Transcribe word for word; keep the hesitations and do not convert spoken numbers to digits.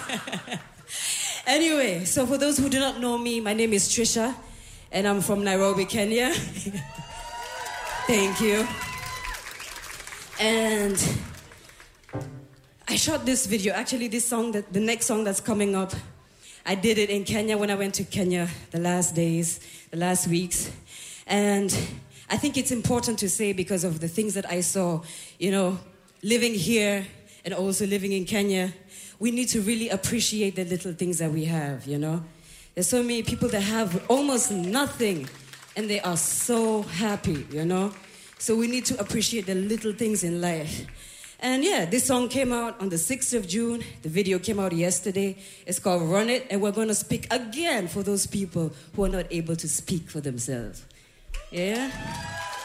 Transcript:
Anyway, so for those who do not know me, my name is Trisha, and I'm from Nairobi, Kenya. Thank you. And I shot this video. Actually, this song, that the next song that's coming up, I did it in Kenya when I went to Kenya the last days, the last weeks. And I think it's important to say because of the things that I saw, you know, living here and also living in Kenya, we need to really appreciate the little things that we have, you know. There's so many people that have almost nothing and they are so happy, you know. So we need to appreciate the little things in life. And yeah, this song came out on the sixth of June. The video came out yesterday. It's called Run It. And we're going to speak again for those people who are not able to speak for themselves. Yeah?